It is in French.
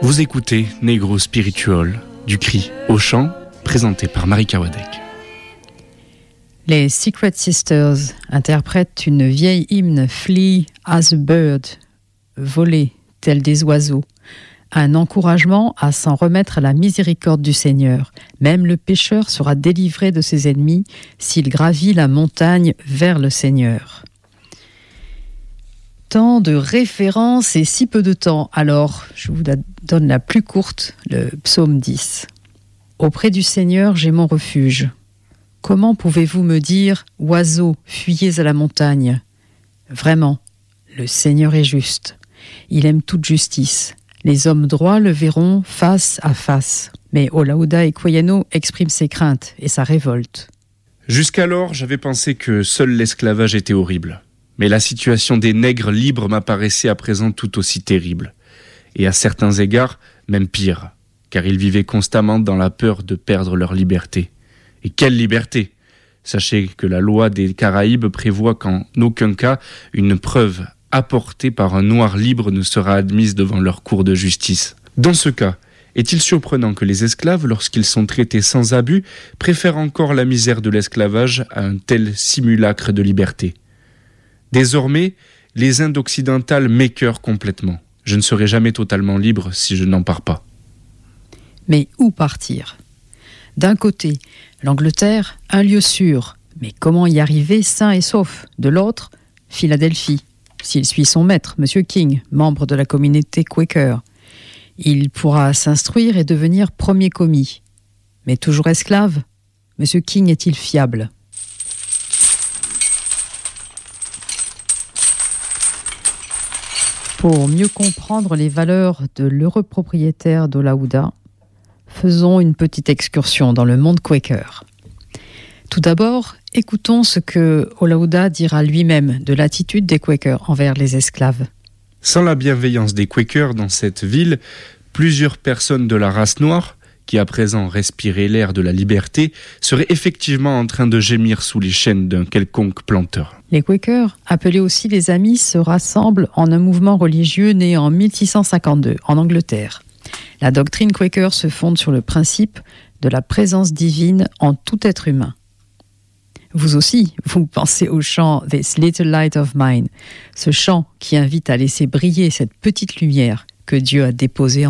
Vous écoutez Negro Spiritual, du cri au chant, présenté par Marika Wadek. Les Secret Sisters interprètent une vieille hymne Flee as a bird, voler tel des oiseaux, un encouragement à s'en remettre à la miséricorde du Seigneur. Même le pécheur sera délivré de ses ennemis s'il gravit la montagne vers le Seigneur. Tant de références et si peu de temps. Alors, je vous donne la plus courte, le psaume 10. Auprès du Seigneur, j'ai mon refuge. Comment pouvez-vous me dire, oiseaux, fuyez à la montagne ? Vraiment, le Seigneur est juste. Il aime toute justice. Les hommes droits le verront face à face. Mais Olaudah Equiano exprime ses craintes et sa révolte. Jusqu'alors, j'avais pensé que seul l'esclavage était horrible. Mais la situation des nègres libres m'apparaissait à présent tout aussi terrible. Et à certains égards, même pire, car ils vivaient constamment dans la peur de perdre leur liberté. Et quelle liberté ! Sachez que la loi des Caraïbes prévoit qu'en aucun cas, une preuve apportée par un noir libre ne sera admise devant leur cour de justice. Dans ce cas, est-il surprenant que les esclaves, lorsqu'ils sont traités sans abus, préfèrent encore la misère de l'esclavage à un tel simulacre de liberté ? Désormais, les Indes occidentales m'écœurent complètement. Je ne serai jamais totalement libre si je n'en pars pas. Mais où partir ? D'un côté, l'Angleterre, un lieu sûr, mais comment y arriver sain et sauf ? De l'autre, Philadelphie, s'il suit son maître, M. King, membre de la communauté Quaker. Il pourra s'instruire et devenir premier commis. Mais toujours esclave, M. King est-il fiable ? Pour mieux comprendre les valeurs de l'heureux propriétaire d'Olaudah, faisons une petite excursion dans le monde Quaker. Tout d'abord, écoutons ce que Olaudah dira lui-même de l'attitude des Quakers envers les esclaves. Sans la bienveillance des Quakers dans cette ville, plusieurs personnes de la race noire, qui à présent respiraient l'air de la liberté, seraient effectivement en train de gémir sous les chaînes d'un quelconque planteur. Les Quakers, appelés aussi les Amis, se rassemblent en un mouvement religieux né en 1652 en Angleterre. La doctrine Quaker se fonde sur le principe de la présence divine en tout être humain. Vous aussi, vous pensez au chant « This little light of mine », ce chant qui invite à laisser briller cette petite lumière que Dieu a déposée en